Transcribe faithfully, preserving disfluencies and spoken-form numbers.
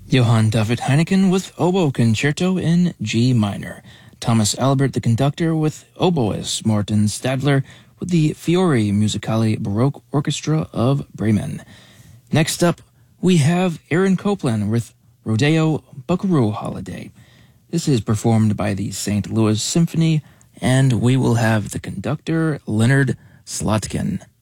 Johann David Heineken with Oboe Concerto in G minor. Thomas Albert, the conductor, with oboist Morten Stadler with the Fiori Musicale Baroque Orchestra of Bremen. Next up, we have Aaron Copland with Rodeo Buckaroo Holiday. This is performed by the Saint Louis Symphony, and we will have the conductor Leonard Slotkin.